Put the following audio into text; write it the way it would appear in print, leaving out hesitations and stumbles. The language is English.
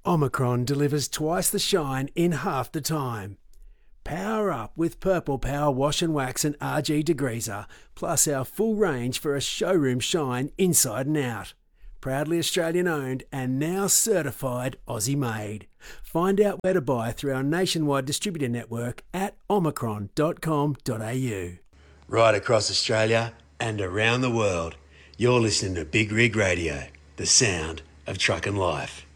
Omicron delivers twice the shine in half the time. Power up with Purple Power Wash and Wax and RG Degreaser, plus our full range for a showroom shine inside and out. Proudly Australian owned and now certified Aussie made. Find out where to buy through our nationwide distributor network at omicron.com.au. Right across Australia and around the world, you're listening to Big Rig Radio, the sound of truck and life.